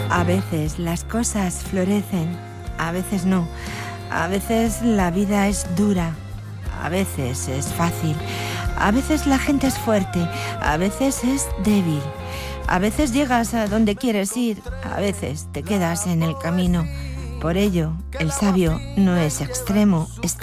A veces las cosas florecen, a veces no. A veces la vida es dura, a veces es fácil. A veces la gente es fuerte, a veces es débil. A veces llegas a donde quieres ir, a veces te quedas en el camino. Por ello, el sabio no es extremo, es